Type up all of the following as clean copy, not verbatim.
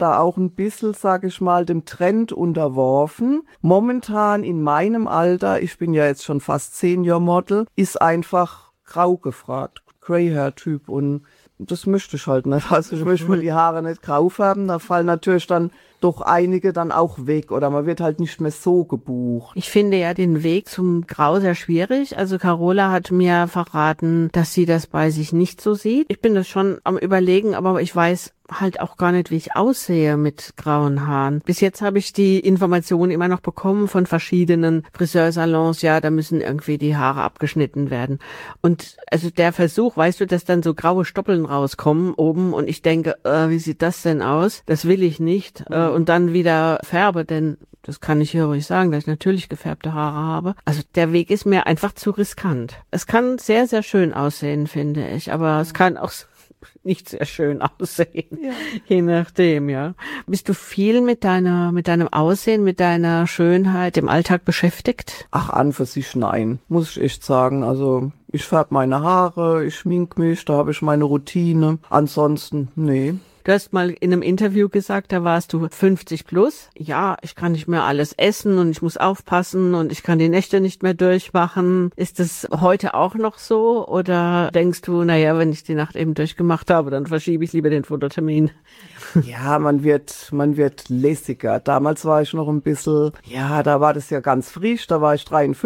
da auch ein bisschen, sage ich mal, dem Trend unterworfen. Momentan in meinem Alter, ich bin ja jetzt schon fast Senior-Model, ist einfach grau gefragt, Grey-Hair-Typ, und das möchte ich halt nicht. Also ich möchte mal die Haare nicht grau färben, da fallen natürlich dann doch einige dann auch weg oder man wird halt nicht mehr so gebucht. Ich finde ja den Weg zum Grau sehr schwierig. Also Carola hat mir verraten, dass sie das bei sich nicht so sieht. Ich bin das schon am Überlegen, aber ich weiß halt auch gar nicht, wie ich aussehe mit grauen Haaren. Bis jetzt habe ich die Information immer noch bekommen von verschiedenen Friseursalons, ja, da müssen irgendwie die Haare abgeschnitten werden. Und also der Versuch, weißt du, dass dann so graue Stoppeln rauskommen oben und ich denke, wie sieht das denn aus? Das will ich nicht. Und dann wieder färbe, denn das kann ich hier ruhig sagen, dass ich natürlich gefärbte Haare habe. Also der Weg ist mir einfach zu riskant. Es kann sehr, sehr schön aussehen, finde ich, aber es kann auch nicht sehr schön aussehen, ja. Je nachdem, ja. Bist du viel mit deinem Aussehen, mit deiner Schönheit im Alltag beschäftigt? Ach, an für sich nein, muss ich echt sagen. Also ich färbe meine Haare, ich schmink mich, da habe ich meine Routine. Ansonsten, nee. Du hast mal in einem Interview gesagt, da warst du 50 plus. Ja, ich kann nicht mehr alles essen und ich muss aufpassen und ich kann die Nächte nicht mehr durchmachen. Ist das heute auch noch so? Oder denkst du, naja, wenn ich die Nacht eben durchgemacht habe, dann verschiebe ich lieber den Fototermin? Ja, man wird lässiger. Damals war ich noch ein bisschen, ja, da war das ja ganz frisch, da war ich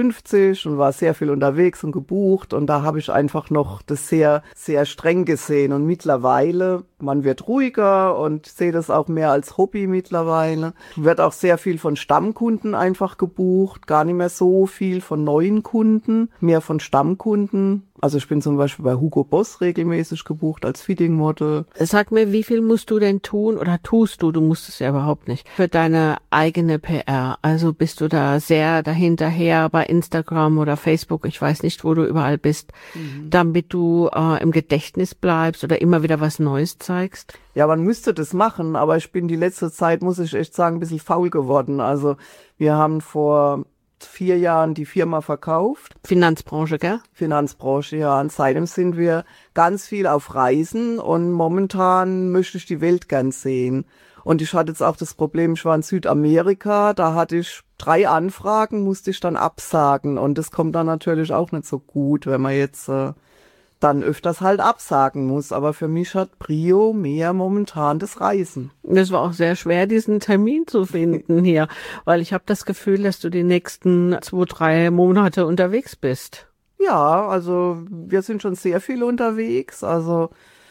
53 und war sehr viel unterwegs und gebucht und da habe ich einfach noch das sehr, sehr streng gesehen und mittlerweile, man wird ruhiger und sehe das auch mehr als Hobby mittlerweile. Wird auch sehr viel von Stammkunden einfach gebucht, gar nicht mehr so viel von neuen Kunden, mehr von Stammkunden. Also ich bin zum Beispiel bei Hugo Boss regelmäßig gebucht als Fitting-Model. Sag mir, wie viel musst du denn tun oder tust du musst es ja überhaupt nicht, für deine eigene PR? Also bist du da sehr dahinterher bei Instagram oder Facebook, ich weiß nicht, wo du überall bist, damit du im Gedächtnis bleibst oder immer wieder was Neues zeigst? Ja, man müsste das machen, aber ich bin die letzte Zeit, muss ich echt sagen, ein bisschen faul geworden. Also wir haben vor 4 Jahren die Firma verkauft. Finanzbranche, gell? Finanzbranche, ja. Und seitdem sind wir ganz viel auf Reisen und momentan möchte ich die Welt gern sehen. Und ich hatte jetzt auch das Problem, ich war in Südamerika, da hatte ich 3 Anfragen, musste ich dann absagen. Und das kommt dann natürlich auch nicht so gut, wenn man jetzt dann öfters halt absagen muss. Aber für mich hat Prio mehr momentan das Reisen. Das war auch sehr schwer, diesen Termin zu finden hier, weil ich habe das Gefühl, dass du die nächsten 2, 3 Monate unterwegs bist. Ja, also wir sind schon sehr viel unterwegs. Also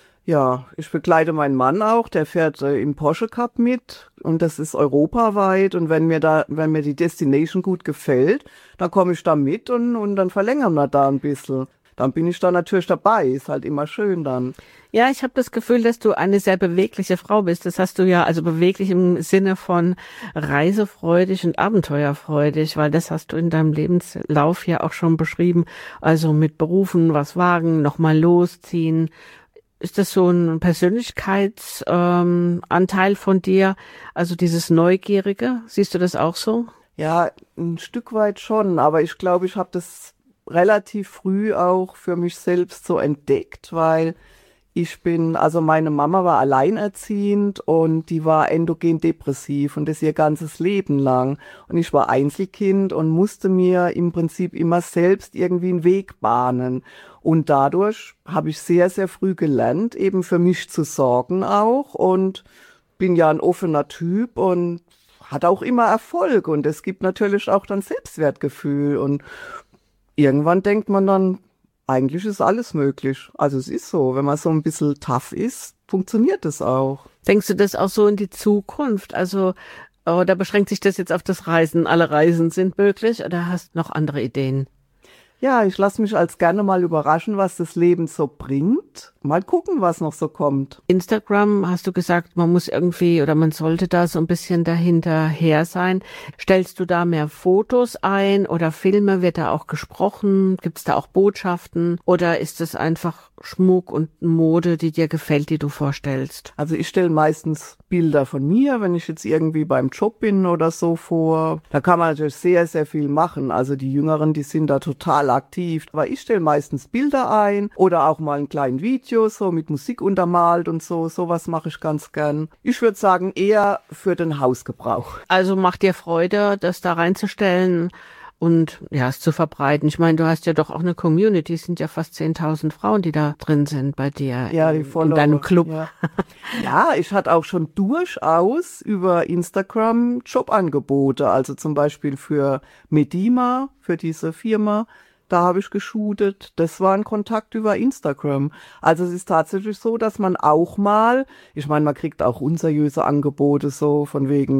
ja, ich begleite meinen Mann auch, der fährt im Porsche Cup mit und das ist europaweit und wenn mir die Destination gut gefällt, dann komme ich da mit und dann verlängern wir da ein bisschen. Dann bin ich da natürlich dabei, ist halt immer schön dann. Ja, ich habe das Gefühl, dass du eine sehr bewegliche Frau bist. Das hast du ja, also beweglich im Sinne von reisefreudig und abenteuerfreudig, weil das hast du in deinem Lebenslauf ja auch schon beschrieben. Also mit Berufen, was wagen, nochmal losziehen. Ist das so ein Persönlichkeitsanteil von dir? Also dieses Neugierige, siehst du das auch so? Ja, ein Stück weit schon, aber ich glaube, ich habe das relativ früh auch für mich selbst so entdeckt, weil also meine Mama war alleinerziehend und die war endogen depressiv und das ihr ganzes Leben lang. Und ich war Einzelkind und musste mir im Prinzip immer selbst irgendwie einen Weg bahnen. Und dadurch habe ich sehr, sehr früh gelernt, eben für mich zu sorgen auch und bin ja ein offener Typ und hat auch immer Erfolg und es gibt natürlich auch dann Selbstwertgefühl und irgendwann denkt man dann, eigentlich ist alles möglich. Also es ist so, wenn man so ein bisschen tough ist, funktioniert es auch. Denkst du das auch so in die Zukunft? Also, oder beschränkt sich das jetzt auf das Reisen? Alle Reisen sind möglich oder hast du noch andere Ideen? Ja, ich lasse mich als gerne mal überraschen, was das Leben so bringt. Mal gucken, was noch so kommt. Instagram, hast du gesagt, man muss irgendwie oder man sollte da so ein bisschen dahinterher sein. Stellst du da mehr Fotos ein oder Filme? Wird da auch gesprochen? Gibt es da auch Botschaften? Oder ist es einfach Schmuck und Mode, die dir gefällt, die du vorstellst? Also ich stelle meistens Bilder von mir, wenn ich jetzt irgendwie beim Job bin oder so vor. Da kann man natürlich sehr, sehr viel machen. Also die Jüngeren, die sind da total aktiv. Aber ich stelle meistens Bilder ein oder auch mal ein kleines Video, so mit Musik untermalt und so. Sowas mache ich ganz gern. Ich würde sagen, eher für den Hausgebrauch. Also macht dir Freude, das da reinzustellen und ja, es zu verbreiten. Ich meine, du hast ja doch auch eine Community, es sind ja fast 10.000 Frauen, die da drin sind bei dir Ja, die in deinem Club. Ja. Ja, ich hatte auch schon durchaus über Instagram Jobangebote, also zum Beispiel für Medima, für diese Firma. Da habe ich geshootet. Das war ein Kontakt über Instagram. Also es ist tatsächlich so, dass man auch mal, ich meine, man kriegt auch unseriöse Angebote so von wegen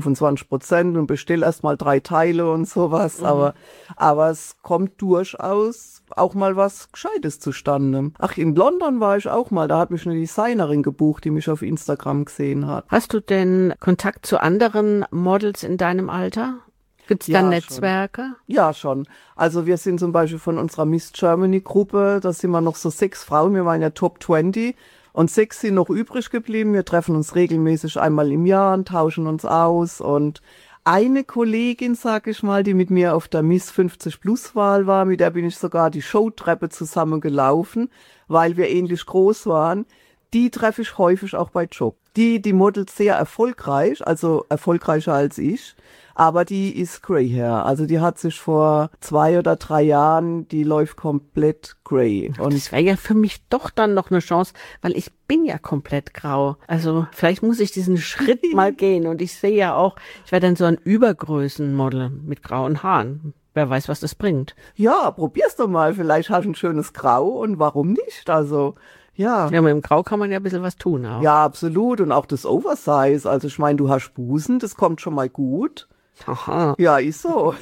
25% und bestell erst mal 3 Teile und sowas. Aber es kommt durchaus auch mal was Gescheites zustande. Ach, in London war ich auch mal. Da hat mich eine Designerin gebucht, die mich auf Instagram gesehen hat. Hast du denn Kontakt zu anderen Models in deinem Alter? Gibt's da Ja, Netzwerke? Schon. Ja, schon. Also wir sind zum Beispiel von unserer Miss Germany Gruppe, da sind wir noch so 6 Frauen, wir waren ja Top 20 und 6 sind noch übrig geblieben. Wir treffen uns regelmäßig einmal im Jahr und tauschen uns aus und eine Kollegin, sag ich mal, die mit mir auf der Miss 50 Plus Wahl war, mit der bin ich sogar die Showtreppe zusammen gelaufen, weil wir ähnlich groß waren. Die treffe ich häufig auch bei Job. Die modelt sehr erfolgreich, also erfolgreicher als ich, aber die ist Grey Hair. Also die hat sich vor 2 oder 3 Jahren, die läuft komplett grey. Und das wäre ja für mich doch dann noch eine Chance, weil ich bin ja komplett grau. Also vielleicht muss ich diesen Schritt mal gehen und ich sehe ja auch, ich werde dann so ein Übergrößenmodel mit grauen Haaren. Wer weiß, was das bringt. Ja, probier's doch mal. Vielleicht hast du ein schönes Grau und warum nicht? Also ja. Ja, mit dem Grau kann man ja ein bisschen was tun auch. Ja, absolut. Und auch das Oversize. Also ich meine, du hast Busen, das kommt schon mal gut. Aha. Ja, ist so.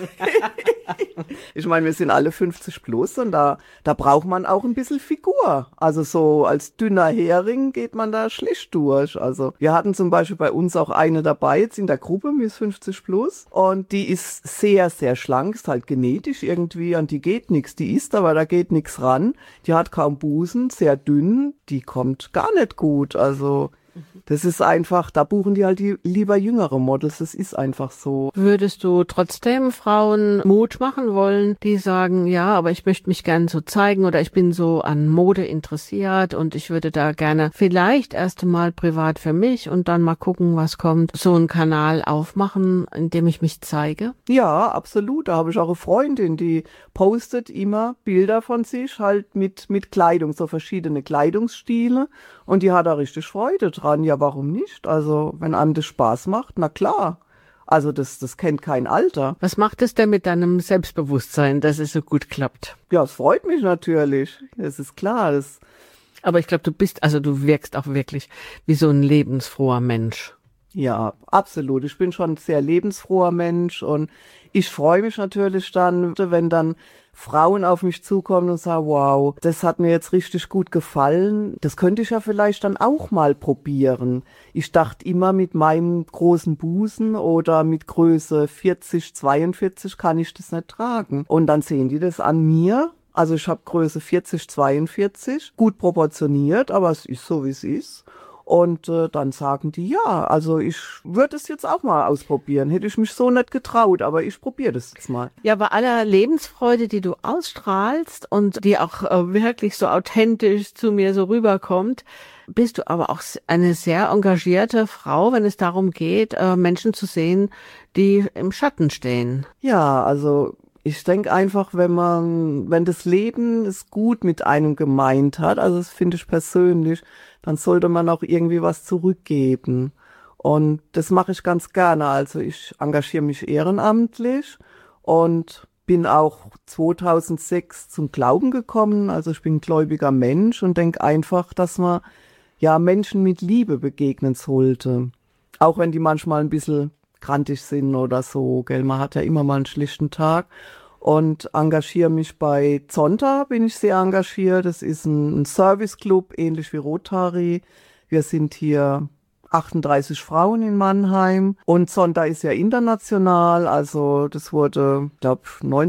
Ich meine, wir sind alle 50 plus und da braucht man auch ein bisschen Figur. Also so als dünner Hering geht man da schlecht durch. Also wir hatten zum Beispiel bei uns auch eine dabei, jetzt in der Gruppe, Miss 50 plus. Und die ist sehr, sehr schlank, ist halt genetisch irgendwie, an die geht nichts. Die isst, aber da geht nichts ran. Die hat kaum Busen, sehr dünn, die kommt gar nicht gut. Also das ist einfach, da buchen die halt lieber jüngere Models, das ist einfach so. Würdest du trotzdem Frauen Mut machen wollen, die sagen, ja, aber ich möchte mich gerne so zeigen oder ich bin so an Mode interessiert und ich würde da gerne vielleicht erst mal privat für mich und dann mal gucken, was kommt, so einen Kanal aufmachen, in dem ich mich zeige? Ja, absolut. Da habe ich auch eine Freundin, die postet immer Bilder von sich, halt mit Kleidung, so verschiedene Kleidungsstile und die hat da richtig Freude dran. Ja, warum nicht? Also, wenn einem das Spaß macht, na klar. Also, das kennt kein Alter. Was macht es denn mit deinem Selbstbewusstsein, dass es so gut klappt? Ja, es freut mich natürlich. Das ist klar. Aber ich glaube, du wirkst auch wirklich wie so ein lebensfroher Mensch. Ja, absolut. Ich bin schon ein sehr lebensfroher Mensch und ich freue mich natürlich dann, wenn dann Frauen auf mich zukommen und sagen, wow, das hat mir jetzt richtig gut gefallen. Das könnte ich ja vielleicht dann auch mal probieren. Ich dachte immer, mit meinem großen Busen oder mit Größe 40, 42 kann ich das nicht tragen. Und dann sehen die das an mir. Also ich habe Größe 40, 42, gut proportioniert, aber es ist so, wie es ist. Und dann sagen die, ja, also ich würde es jetzt auch mal ausprobieren. Hätte ich mich so nicht getraut, aber ich probiere das jetzt mal. Ja, bei aller Lebensfreude, die du ausstrahlst und die auch wirklich so authentisch zu mir so rüberkommt, bist du aber auch eine sehr engagierte Frau, wenn es darum geht, Menschen zu sehen, die im Schatten stehen. Ja, also ich denke einfach, wenn das Leben es gut mit einem gemeint hat, also das finde ich persönlich, dann sollte man auch irgendwie was zurückgeben. Und das mache ich ganz gerne. Also ich engagiere mich ehrenamtlich und bin auch 2006 zum Glauben gekommen. Also ich bin ein gläubiger Mensch und denke einfach, dass man ja Menschen mit Liebe begegnen sollte. Auch wenn die manchmal ein bisschen grantig sind oder so, gell, man hat ja immer mal einen schlechten Tag und engagiere mich bei Zonta, bin ich sehr engagiert. Das ist ein Serviceclub, ähnlich wie Rotary. Wir sind hier 38 Frauen in Mannheim und Zonta ist ja international, also das wurde, ich glaube,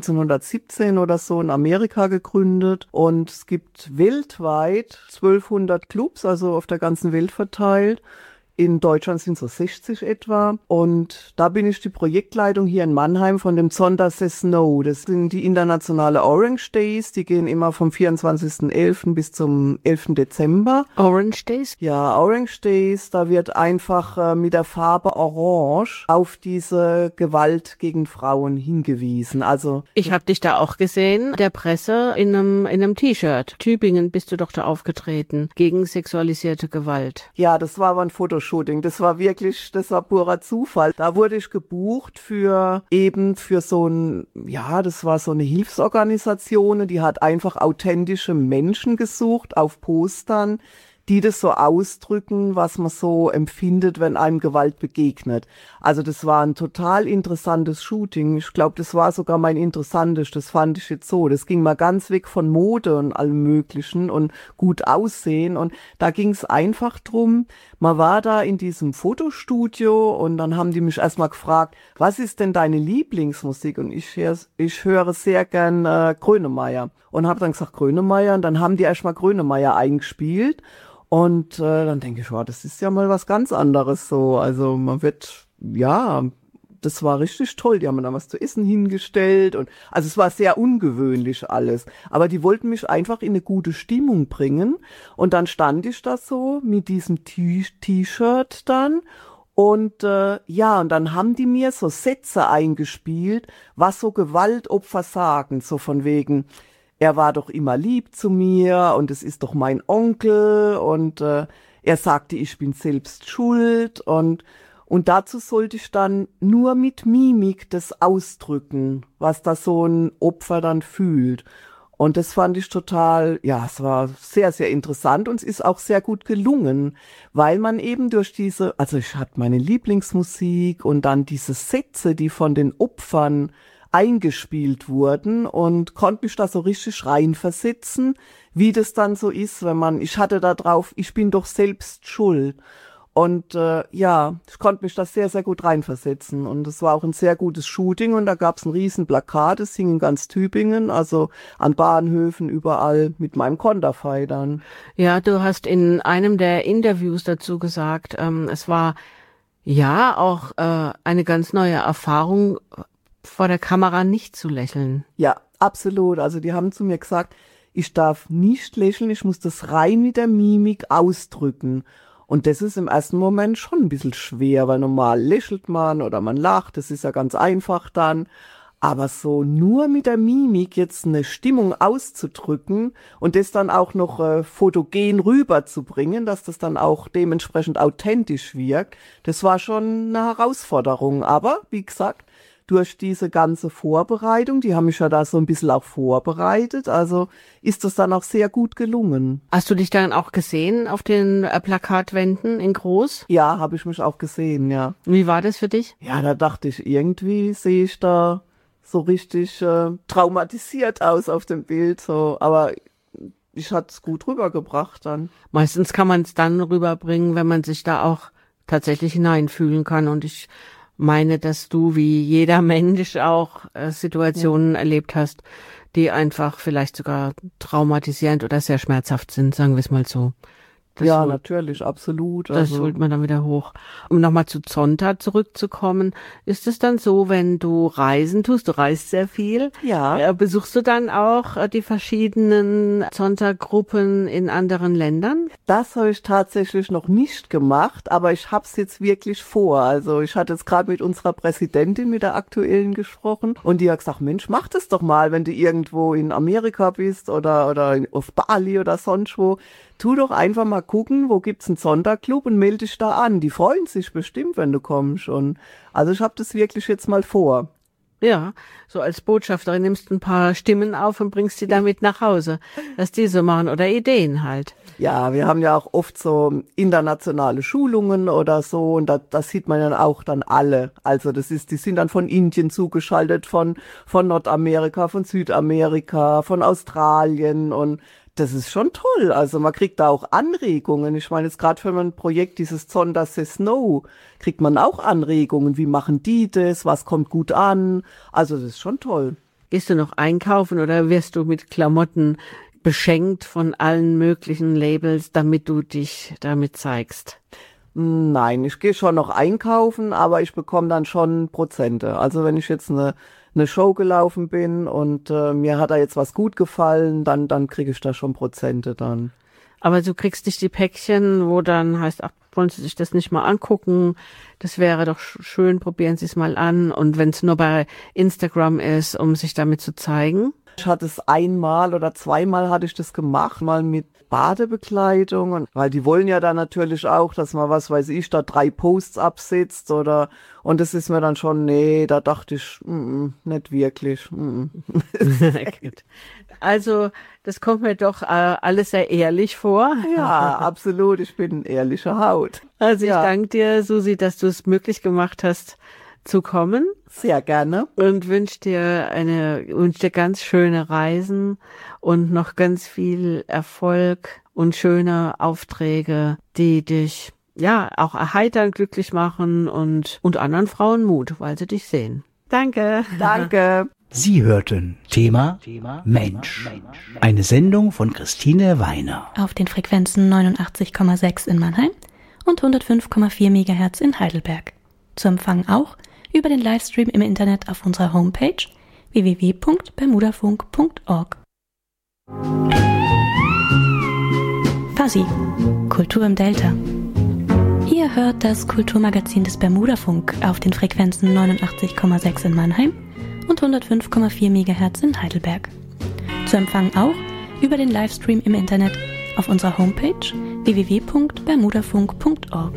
1917 oder so in Amerika gegründet und es gibt weltweit 1200 Clubs, also auf der ganzen Welt verteilt. In Deutschland sind so 60 etwa. Und da bin ich die Projektleitung hier in Mannheim von dem Zonta Says Snow. Das sind die internationale Orange Days. Die gehen immer vom 24.11. bis zum 11. Dezember. Orange Days? Ja, Orange Days, da wird einfach mit der Farbe Orange auf diese Gewalt gegen Frauen hingewiesen. Also ich habe dich da auch gesehen, der Presse in einem T-Shirt. Tübingen bist du doch da aufgetreten gegen sexualisierte Gewalt. Ja, das war aber ein Fotoshooting. Das war purer Zufall. Da wurde ich gebucht für so das war so eine Hilfsorganisation, die hat einfach authentische Menschen gesucht auf Postern, die das so ausdrücken, was man so empfindet, wenn einem Gewalt begegnet. Also das war ein total interessantes Shooting. Ich glaube, das war sogar mein interessantestes, fand ich jetzt so. Das ging mal ganz weg von Mode und allem Möglichen und gut aussehen. Und da ging es einfach drum, man war da in diesem Fotostudio und dann haben die mich erstmal gefragt, was ist denn deine Lieblingsmusik? Und ich höre sehr gern Grönemeyer. Und habe dann gesagt Grönemeyer und dann haben die erstmal Grönemeyer eingespielt. Und dann denke ich, wow, das ist ja mal was ganz anderes so. Also das war richtig toll. Die haben mir dann was zu essen hingestellt also es war sehr ungewöhnlich alles. Aber die wollten mich einfach in eine gute Stimmung bringen. Und dann stand ich da so mit diesem T-Shirt dann. Und und dann haben die mir so Sätze eingespielt, was so Gewaltopfer sagen, so von wegen, er war doch immer lieb zu mir und es ist doch mein Onkel und er sagte, ich bin selbst schuld und dazu sollte ich dann nur mit Mimik das ausdrücken, was da so ein Opfer dann fühlt. Und das fand ich total, es war sehr, sehr interessant und es ist auch sehr gut gelungen, weil man eben durch ich hatte meine Lieblingsmusik und dann diese Sätze, die von den Opfern eingespielt wurden und konnte mich da so richtig reinversetzen, wie das dann so ist, ich hatte da drauf, ich bin doch selbst schuld. Und ich konnte mich da sehr, sehr gut reinversetzen. Und es war auch ein sehr gutes Shooting und da gab es ein riesen Plakat, das hing in ganz Tübingen, also an Bahnhöfen, überall mit meinem Konterfei dann. Ja, du hast in einem der Interviews dazu gesagt, es war auch eine ganz neue Erfahrung, vor der Kamera nicht zu lächeln. Ja, absolut. Also die haben zu mir gesagt, ich darf nicht lächeln, ich muss das rein mit der Mimik ausdrücken. Und das ist im ersten Moment schon ein bisschen schwer, weil normal lächelt man oder man lacht, das ist ja ganz einfach dann. Aber so nur mit der Mimik jetzt eine Stimmung auszudrücken und das dann auch noch fotogen rüberzubringen, dass das dann auch dementsprechend authentisch wirkt, das war schon eine Herausforderung. Aber wie gesagt, durch diese ganze Vorbereitung, die haben mich ja da so ein bisschen auch vorbereitet, also ist das dann auch sehr gut gelungen. Hast du dich dann auch gesehen auf den Plakatwänden in groß? Ja, habe ich mich auch gesehen, ja. Wie war das für dich? Ja, da dachte ich, irgendwie sehe ich da so richtig traumatisiert aus auf dem Bild, so, aber ich hatte es gut rübergebracht dann. Meistens kann man es dann rüberbringen, wenn man sich da auch tatsächlich hineinfühlen kann und ich meine, dass du wie jeder Mensch auch Situationen erlebt hast, die einfach vielleicht sogar traumatisierend oder sehr schmerzhaft sind, sagen wir es mal so. Natürlich, absolut. Das holt man dann wieder hoch. Um nochmal zu Zonta zurückzukommen, ist es dann so, wenn du Reisen tust, du reist sehr viel, besuchst du dann auch die verschiedenen Zonta-Gruppen in anderen Ländern? Das habe ich tatsächlich noch nicht gemacht, aber ich habe es jetzt wirklich vor. Also ich hatte jetzt gerade mit unserer Präsidentin, mit der aktuellen gesprochen und die hat gesagt, Mensch, mach das doch mal, wenn du irgendwo in Amerika bist oder auf Bali oder sonst wo. Tu doch einfach mal gucken, wo gibt's einen Zonta-Club und melde dich da an. Die freuen sich bestimmt, wenn du kommst. Und also ich habe das wirklich jetzt mal vor. Ja, so als Botschafterin nimmst du ein paar Stimmen auf und bringst die damit nach Hause, dass die so machen oder Ideen halt. Ja, wir haben ja auch oft so internationale Schulungen oder so und das sieht man dann auch dann alle. Also die sind dann von Indien zugeschaltet, von Nordamerika, von Südamerika, von Australien und das ist schon toll. Also man kriegt da auch Anregungen. Ich meine, jetzt gerade für mein Projekt, dieses Zonta Says Snow, kriegt man auch Anregungen. Wie machen die das? Was kommt gut an? Also das ist schon toll. Gehst du noch einkaufen oder wirst du mit Klamotten beschenkt von allen möglichen Labels, damit du dich damit zeigst? Nein, ich gehe schon noch einkaufen, aber ich bekomme dann schon Prozente. Also wenn ich jetzt eine Show gelaufen bin und mir hat da jetzt was gut gefallen, dann kriege ich da schon Prozente dann. Aber du kriegst nicht die Päckchen, wo dann heißt, ach, wollen Sie sich das nicht mal angucken? Das wäre doch schön, probieren Sie es mal an. Und wenn es nur bei Instagram ist, um sich damit zu zeigen? Ich hatte es einmal oder zweimal hatte ich das gemacht, mal mit Badebekleidung, und weil die wollen ja dann natürlich auch, dass man, was weiß ich, da 3 Posts absetzt und das ist mir dann schon, nee, da dachte ich, nicht wirklich. Gut. Also, das kommt mir doch alles sehr ehrlich vor. Ja, absolut, ich bin eine ehrliche Haut. Also ich danke dir, Susi, dass du es möglich gemacht hast, zu kommen. Sehr gerne. Und wünsche dir ganz schöne Reisen und noch ganz viel Erfolg und schöne Aufträge, die dich auch erheitern, glücklich machen und anderen Frauen Mut, weil sie dich sehen. Danke. Danke. Sie hörten Thema Mensch. Eine Sendung von Christine Weiner. Auf den Frequenzen 89,6 in Mannheim und 105,4 MHz in Heidelberg. Zu empfangen auch über den Livestream im Internet auf unserer Homepage www.bermudafunk.org. Fuzzy, Kultur im Delta. Ihr hört das Kulturmagazin des Bermudafunk auf den Frequenzen 89,6 in Mannheim und 105,4 MHz in Heidelberg. Zu empfangen auch über den Livestream im Internet auf unserer Homepage www.bermudafunk.org.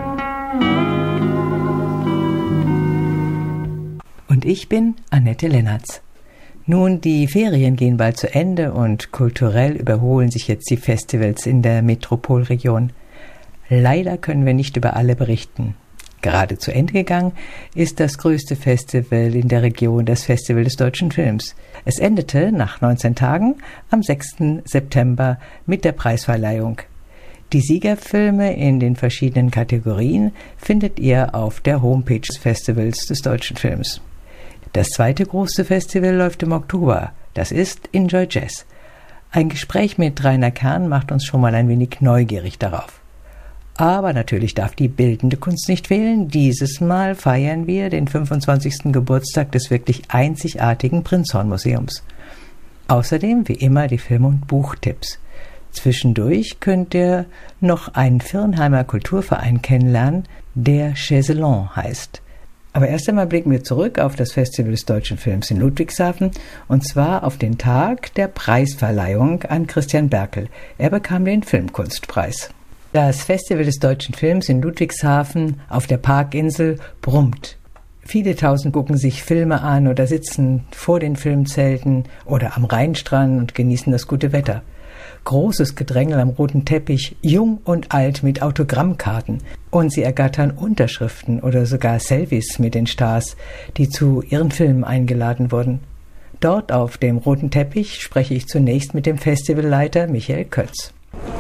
Und ich bin Annette Lennertz. Nun, die Ferien gehen bald zu Ende und kulturell überholen sich jetzt die Festivals in der Metropolregion. Leider können wir nicht über alle berichten. Gerade zu Ende gegangen ist das größte Festival in der Region, das Festival des deutschen Films. Es endete nach 19 Tagen am 6. September mit der Preisverleihung. Die Siegerfilme in den verschiedenen Kategorien findet ihr auf der Homepage des Festivals des deutschen Films. Das zweite große Festival läuft im Oktober. Das ist Enjoy Jazz. Ein Gespräch mit Rainer Kern macht uns schon mal ein wenig neugierig darauf. Aber natürlich darf die bildende Kunst nicht fehlen. Dieses Mal feiern wir den 25. Geburtstag des wirklich einzigartigen Prinzhorn-Museums. Außerdem, wie immer, die Film- und Buchtipps. Zwischendurch könnt ihr noch einen Viernheimer Kulturverein kennenlernen, der Chaiselon heißt. Aber erst einmal blicken wir zurück auf das Festival des deutschen Films in Ludwigshafen, und zwar auf den Tag der Preisverleihung an Christian Berkel. Er bekam den Filmkunstpreis. Das Festival des deutschen Films in Ludwigshafen auf der Parkinsel brummt. Viele Tausend gucken sich Filme an oder sitzen vor den Filmzelten oder am Rheinstrand und genießen das gute Wetter. Großes Gedrängel am roten Teppich, jung und alt mit Autogrammkarten. Und sie ergattern Unterschriften oder sogar Selfies mit den Stars, die zu ihren Filmen eingeladen wurden. Dort auf dem roten Teppich spreche ich zunächst mit dem Festivalleiter Michael Kötz.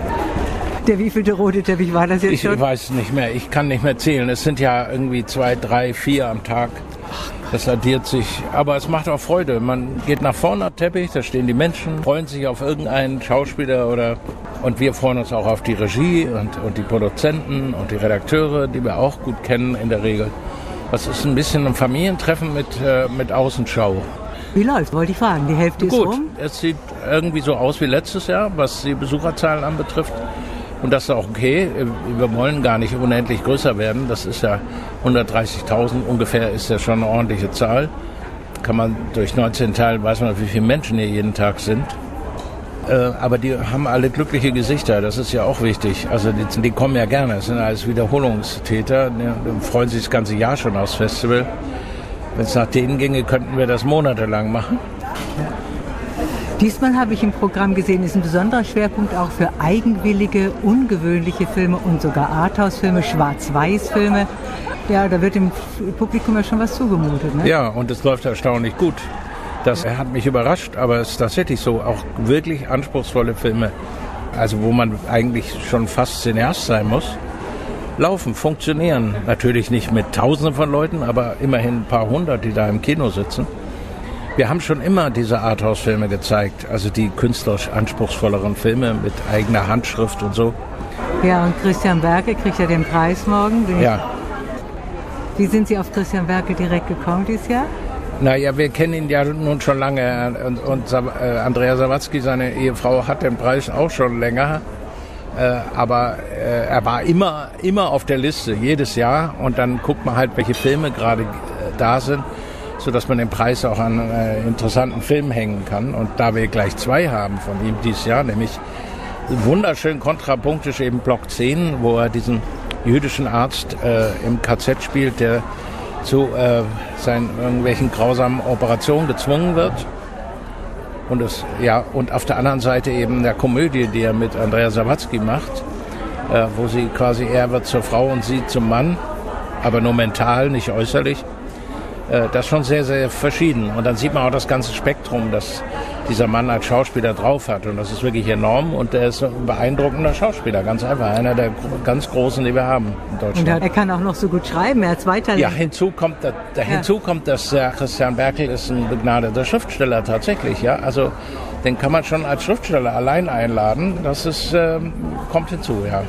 Der wievielte rote Teppich war das jetzt schon? Ich weiß nicht mehr, ich kann nicht mehr zählen. Es sind ja irgendwie 2, 3, 4 am Tag. Das addiert sich, aber es macht auch Freude. Man geht nach vorne am Teppich, da stehen die Menschen, freuen sich auf irgendeinen Schauspieler und wir freuen uns auch auf die Regie und die Produzenten und die Redakteure, die wir auch gut kennen in der Regel. Das ist ein bisschen ein Familientreffen mit Außenschau. Wie läuft's? Wollte ich fragen. Die Hälfte ist rum? Gut, es sieht irgendwie so aus wie letztes Jahr, was die Besucherzahlen anbetrifft. Und das ist auch okay. Wir wollen gar nicht unendlich größer werden. Das ist ja 130.000 ungefähr, ist ja schon eine ordentliche Zahl. Kann man durch 19 teilen, weiß man, wie viele Menschen hier jeden Tag sind. Aber die haben alle glückliche Gesichter, das ist ja auch wichtig. Also die kommen ja gerne, das sind alles Wiederholungstäter. Die freuen sich das ganze Jahr schon aufs Festival. Wenn es nach denen ginge, könnten wir das monatelang machen. Ja. Diesmal habe ich im Programm gesehen, ist ein besonderer Schwerpunkt auch für eigenwillige, ungewöhnliche Filme und sogar Arthouse-Filme, Schwarz-Weiß-Filme. Ja, da wird dem Publikum ja schon was zugemutet, ne? Ja, und es läuft erstaunlich gut. Das hat mich überrascht, aber es ist tatsächlich so, auch wirklich anspruchsvolle Filme, also wo man eigentlich schon fast Cineast sein muss, laufen, funktionieren. Natürlich nicht mit Tausenden von Leuten, aber immerhin ein paar hundert, die da im Kino sitzen. Wir haben schon immer diese Arthouse-Filme gezeigt, also die künstlerisch anspruchsvolleren Filme mit eigener Handschrift und so. Ja, und Christian Berkel kriegt ja den Preis morgen. Ja. Wie sind Sie auf Christian Berkel direkt gekommen dieses Jahr? Naja, wir kennen ihn ja nun schon lange und Andrea Sawatzki, seine Ehefrau, hat den Preis auch schon länger. Aber er war immer auf der Liste, jedes Jahr. Und dann guckt man halt, welche Filme gerade da sind, sodass man den Preis auch an interessanten Filmen hängen kann. Und da wir gleich 2 haben von ihm dieses Jahr, nämlich wunderschön kontrapunktisch eben Block 10, wo er diesen jüdischen Arzt im KZ spielt, der zu seinen irgendwelchen grausamen Operationen gezwungen wird. Und auf der anderen Seite eben der Komödie, die er mit Andrea Sawatzki macht, wo sie quasi, er wird zur Frau und sie zum Mann, aber nur mental, nicht äußerlich. Das ist schon sehr, sehr verschieden. Und dann sieht man auch das ganze Spektrum, das dieser Mann als Schauspieler drauf hat. Und das ist wirklich enorm. Und er ist ein beeindruckender Schauspieler, ganz einfach. Einer der ganz Großen, die wir haben in Deutschland. Und er kann auch noch so gut schreiben, er hat 2 Talente. Ja, hinzu kommt, dass Christian Berkel ist ein begnadeter Schriftsteller tatsächlich. Ja, also den kann man schon als Schriftsteller allein einladen. Das ist, kommt hinzu, ja.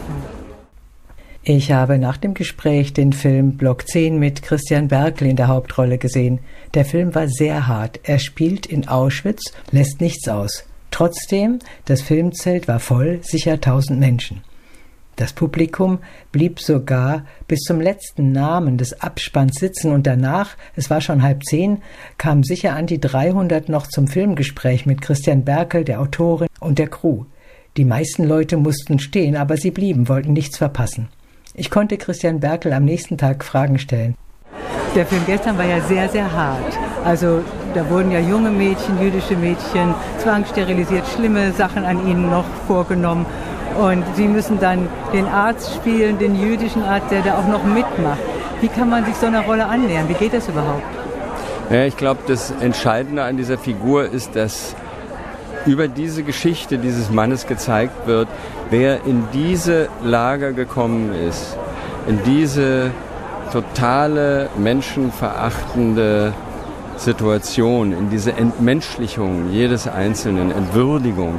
Ich habe nach dem Gespräch den Film Block 10 mit Christian Berkel in der Hauptrolle gesehen. Der Film war sehr hart. Er spielt in Auschwitz, lässt nichts aus. Trotzdem, das Filmzelt war voll, sicher 1000 Menschen. Das Publikum blieb sogar bis zum letzten Namen des Abspanns sitzen und danach, es war schon 9:30, kamen sicher an die 300 noch zum Filmgespräch mit Christian Berkel, der Autorin und der Crew. Die meisten Leute mussten stehen, aber sie blieben, wollten nichts verpassen. Ich konnte Christian Berkel am nächsten Tag Fragen stellen. Der Film gestern war ja sehr, sehr hart. Also da wurden ja junge Mädchen, jüdische Mädchen, zwangssterilisiert, schlimme Sachen an ihnen noch vorgenommen. Und sie müssen dann den Arzt spielen, den jüdischen Arzt, der da auch noch mitmacht. Wie kann man sich so einer Rolle annähern? Wie geht das überhaupt? Ja, ich glaube, das Entscheidende an dieser Figur ist, dass über diese Geschichte dieses Mannes gezeigt wird, wer in diese Lager gekommen ist, in diese totale menschenverachtende Situation, in diese Entmenschlichung jedes Einzelnen, Entwürdigung,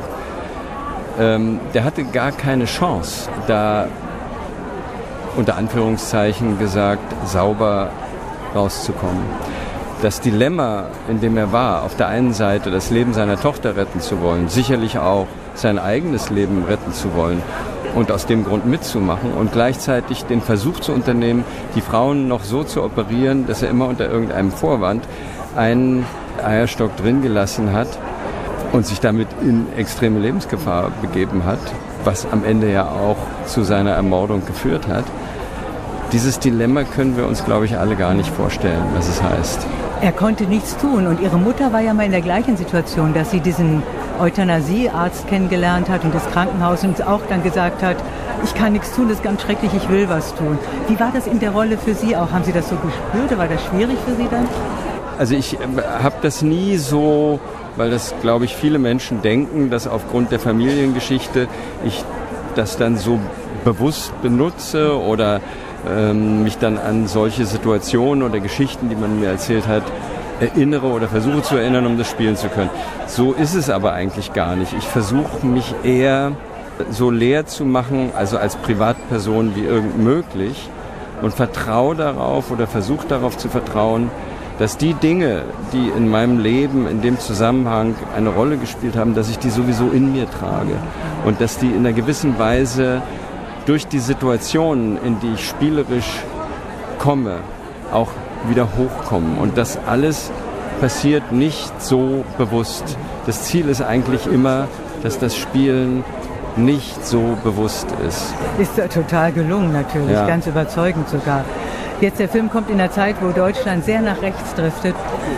der hatte gar keine Chance, da unter Anführungszeichen gesagt, sauber rauszukommen. Das Dilemma, in dem er war, auf der einen Seite das Leben seiner Tochter retten zu wollen, sicherlich auch sein eigenes Leben retten zu wollen und aus dem Grund mitzumachen und gleichzeitig den Versuch zu unternehmen, die Frauen noch so zu operieren, dass er immer unter irgendeinem Vorwand einen Eierstock drin gelassen hat und sich damit in extreme Lebensgefahr begeben hat, was am Ende ja auch zu seiner Ermordung geführt hat. Dieses Dilemma können wir uns, glaube ich, alle gar nicht vorstellen, was es heißt. Er konnte nichts tun und ihre Mutter war ja mal in der gleichen Situation, dass sie diesen Euthanasiearzt kennengelernt hat und das Krankenhaus und auch dann gesagt hat, ich kann nichts tun, das ist ganz schrecklich, ich will was tun. Wie war das in der Rolle für Sie auch? Haben Sie das so gespürt? War das schwierig für Sie dann? Also ich habe das nie so, weil das, glaube ich, viele Menschen denken, dass aufgrund der Familiengeschichte ich das dann so bewusst benutze oder mich dann an solche Situationen oder Geschichten, die man mir erzählt hat, erinnere oder versuche zu erinnern, um das spielen zu können. So ist es aber eigentlich gar nicht. Ich versuche mich eher so leer zu machen, also als Privatperson wie irgend möglich und vertraue darauf oder versuche darauf zu vertrauen, dass die Dinge, die in meinem Leben in dem Zusammenhang eine Rolle gespielt haben, dass ich die sowieso in mir trage und dass die in einer gewissen Weise durch die Situationen, in die ich spielerisch komme, auch wieder hochkommen. Und das alles passiert nicht so bewusst. Das Ziel ist eigentlich immer, dass das Spielen nicht so bewusst ist. Ist total gelungen natürlich, ja. Ganz überzeugend sogar. Jetzt der Film kommt in einer Zeit, wo Deutschland sehr nach rechts driftet.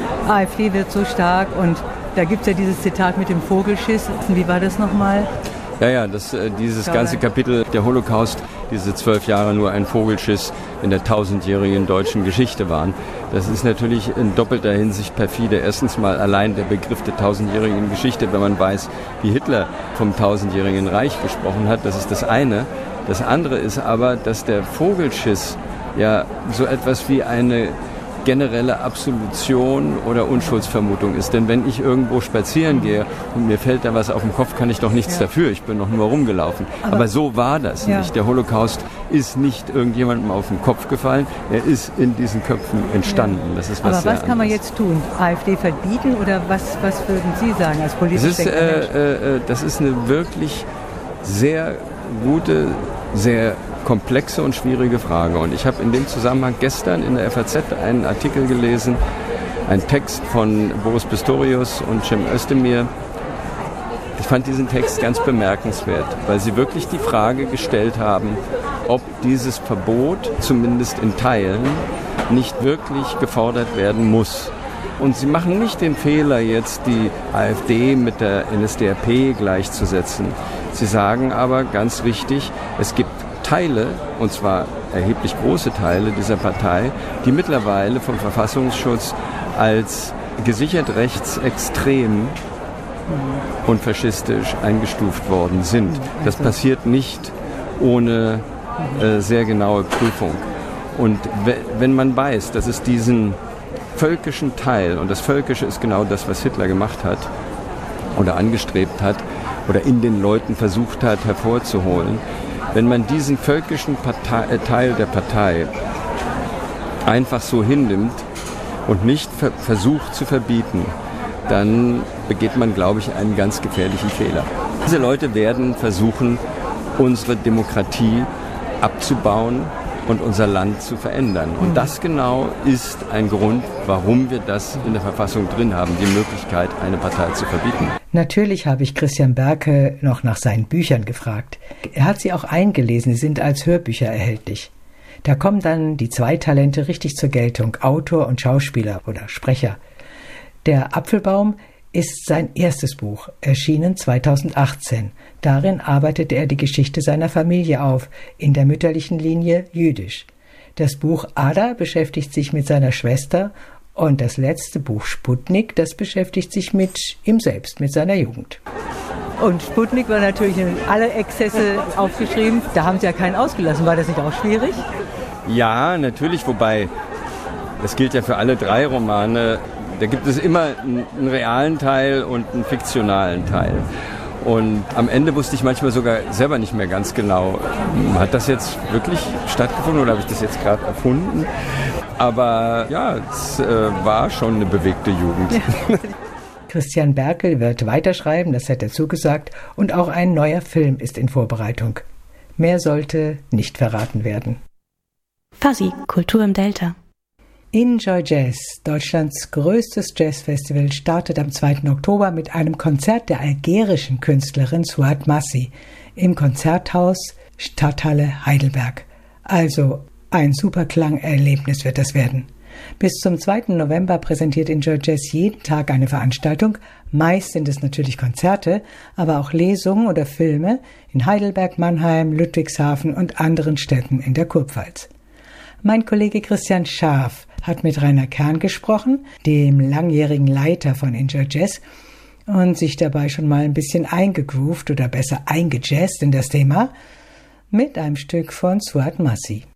AfD wird so stark und da gibt es ja dieses Zitat mit dem Vogelschiss. Wie war das nochmal? Ja, dieses ganze Kapitel, der Holocaust, diese 12 Jahre nur ein Vogelschiss in der 1000-jährigen deutschen Geschichte waren. Das ist natürlich in doppelter Hinsicht perfide. Erstens mal allein der Begriff der 1000-jährigen Geschichte, wenn man weiß, wie Hitler vom 1000-jährigen Reich gesprochen hat, das ist das eine. Das andere ist aber, dass der Vogelschiss ja so etwas wie eine generelle Absolution oder Unschuldsvermutung ist. Denn wenn ich irgendwo spazieren gehe und mir fällt da was auf den Kopf, kann ich doch nichts dafür. Ich bin doch nur rumgelaufen. Aber so war das nicht. Der Holocaust ist nicht irgendjemandem auf den Kopf gefallen. Er ist in diesen Köpfen entstanden. Das ist was Aber was kann man jetzt tun? AfD verbieten oder was würden Sie sagen als politischer Mensch? Das ist eine wirklich sehr gute, sehr komplexe und schwierige Frage. Und ich habe in dem Zusammenhang gestern in der FAZ einen Artikel gelesen, einen Text von Boris Pistorius und Cem Özdemir. Ich fand diesen Text ganz bemerkenswert, weil sie wirklich die Frage gestellt haben, ob dieses Verbot, zumindest in Teilen, nicht wirklich gefordert werden muss. Und sie machen nicht den Fehler, jetzt die AfD mit der NSDAP gleichzusetzen. Sie sagen aber ganz richtig, es gibt Teile, und zwar erheblich große Teile dieser Partei, die mittlerweile vom Verfassungsschutz als gesichert rechtsextrem und faschistisch eingestuft worden sind. Das passiert nicht ohne sehr genaue Prüfung. Und wenn man weiß, dass es diesen völkischen Teil, und das Völkische ist genau das, was Hitler gemacht hat oder angestrebt hat oder in den Leuten versucht hat hervorzuholen, wenn man diesen völkischen Teil der Partei einfach so hinnimmt und nicht versucht zu verbieten, dann begeht man, glaube ich, einen ganz gefährlichen Fehler. Diese Leute werden versuchen, unsere Demokratie abzubauen und unser Land zu verändern. Und das genau ist ein Grund, warum wir das in der Verfassung drin haben, die Möglichkeit, eine Partei zu verbieten. Natürlich habe ich Christian Berkel noch nach seinen Büchern gefragt. Er hat sie auch eingelesen, sie sind als Hörbücher erhältlich. Da kommen dann die zwei Talente richtig zur Geltung, Autor und Schauspieler oder Sprecher. Der Apfelbaum ist sein erstes Buch, erschienen 2018. Darin arbeitete er die Geschichte seiner Familie auf, in der mütterlichen Linie jüdisch. Das Buch Ada beschäftigt sich mit seiner Schwester und das letzte Buch Sputnik, das beschäftigt sich mit ihm selbst, mit seiner Jugend. Und Sputnik war natürlich in alle Exzesse aufgeschrieben. Da haben Sie ja keinen ausgelassen. War das nicht auch schwierig? Ja, natürlich, wobei, das gilt ja für alle drei Romane, da gibt es immer einen realen Teil und einen fiktionalen Teil. Und am Ende wusste ich manchmal sogar selber nicht mehr ganz genau, hat das jetzt wirklich stattgefunden oder habe ich das jetzt gerade erfunden? Aber ja, es war schon eine bewegte Jugend. Christian Berkel wird weiterschreiben, das hat er zugesagt, und auch ein neuer Film ist in Vorbereitung. Mehr sollte nicht verraten werden. Fuzzy, Kultur im Delta. Enjoy Jazz, Deutschlands größtes Jazzfestival, startet am 2. Oktober mit einem Konzert der algerischen Künstlerin Souad Massi im Konzerthaus Stadthalle Heidelberg. Also ein super Klangerlebnis wird das werden. Bis zum 2. November präsentiert Enjoy Jazz jeden Tag eine Veranstaltung. Meist sind es natürlich Konzerte, aber auch Lesungen oder Filme in Heidelberg, Mannheim, Ludwigshafen und anderen Städten in der Kurpfalz. Mein Kollege Christian Scharf hat mit Rainer Kern gesprochen, dem langjährigen Leiter von Enjoy Jazz, und sich dabei schon mal ein bisschen eingegroovt oder besser eingejazzt in das Thema mit einem Stück von Souad Massi.